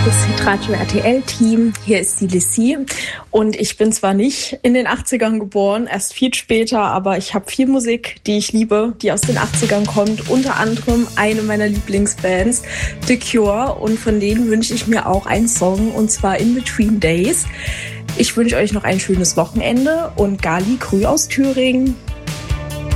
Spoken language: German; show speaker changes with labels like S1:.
S1: das Hitradio RTL-Team. Hier ist die Lissy und ich bin zwar nicht in den 80ern geboren, erst viel später, aber ich habe viel Musik, die ich liebe, die aus den 80ern kommt. Unter anderem eine meiner Lieblingsbands, The Cure, und von denen wünsche ich mir auch einen Song, und zwar In Between Days. Ich wünsche euch noch ein schönes Wochenende und Gali Grü aus Thüringen.